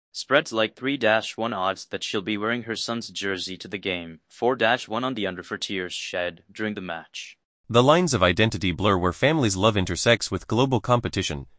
Spreads like 3-1 odds that she'll be wearing her son's jersey to the game, 4-1 on the under for tears shed during the match. The lines of identity blur where families' love intersects with global competition,